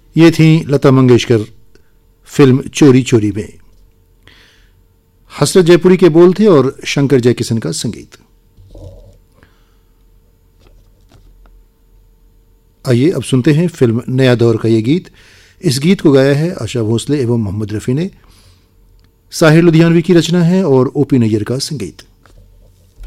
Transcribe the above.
ये थी लता मंगेशकर फिल्म चोरी चोरी में। हसरत जयपुरी के बोल थे और शंकर जयकिशन का संगीत। आइए अब सुनते हैं फिल्म नया दौर का ये गीत। इस गीत को गाया है आशा भोसले एवं मोहम्मद रफ़ी ने। साहिर लुधियानवी की रचना है और ओपी नैयर का संगीत।